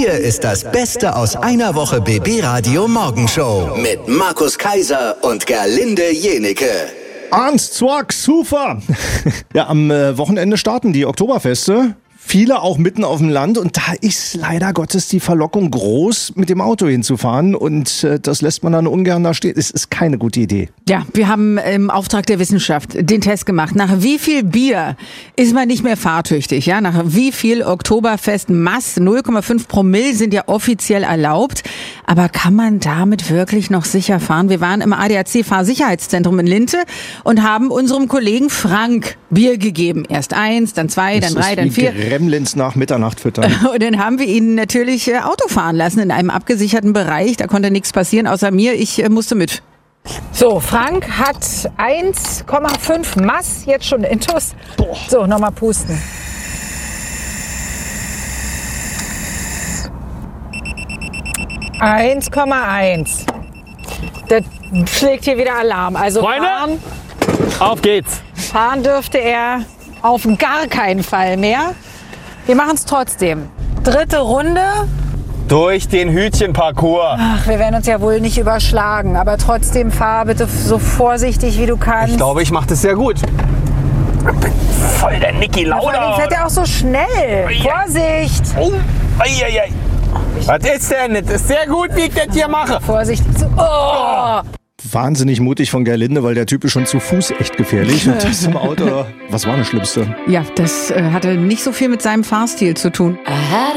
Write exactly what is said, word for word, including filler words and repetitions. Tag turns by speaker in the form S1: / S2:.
S1: Hier ist das Beste aus einer Woche B B Radio Morgenshow mit Markus Kaiser und Gerlinde Jenecke.
S2: Eins, zwei, super. Ja, am äh, Wochenende starten die Oktoberfeste. Viele auch mitten auf dem Land und da ist leider Gottes die Verlockung groß, mit dem Auto hinzufahren und äh, das lässt man dann ungern da stehen. Es ist keine gute Idee.
S3: Ja, wir haben im Auftrag der Wissenschaft den Test gemacht. Nach wie viel Bier ist man nicht mehr fahrtüchtig? Ja, nach wie viel Oktoberfest-Mass? null Komma fünf Promille sind ja offiziell erlaubt. Aber kann man damit wirklich noch sicher fahren? Wir waren im A D A C-Fahrsicherheitszentrum in Linte und haben unserem Kollegen Frank Bier gegeben. Erst eins, dann zwei, dann drei, dann vier.
S2: Gremlins nach Mitternacht füttern.
S3: Und dann haben wir ihn natürlich äh, Auto fahren lassen in einem abgesicherten Bereich. Da konnte nichts passieren, außer mir. Ich äh, musste mit.
S4: So, Frank hat eins Komma fünf Mass, jetzt schon intus. Boah. So, nochmal pusten. eins Komma eins. Das schlägt hier wieder Alarm. Also
S5: Freunde,
S4: fahren,
S5: auf geht's.
S4: fahren dürfte er auf gar keinen Fall mehr. Wir machen es trotzdem. Dritte Runde.
S5: Durch den Hütchenparcours.
S4: Ach, wir werden uns ja wohl nicht überschlagen, aber trotzdem fahr bitte so vorsichtig wie du kannst.
S5: Ich glaube, ich mache das sehr gut. Ich bin voll der Niki
S4: Vor allem
S5: Lauda.
S4: fährt er auch so schnell. Vorsicht!
S5: Oh, ei, ei, ei. Was ist denn? Das ist sehr gut, wie ich das hier mache.
S4: Vorsicht! Oh!
S2: Wahnsinnig mutig von Gerlinde, weil der Typ ist schon zu Fuß echt gefährlich. Und das im Auto, was war das Schlimmste?
S3: Ja, das äh, hatte nicht so viel mit seinem Fahrstil zu tun.
S6: Aha.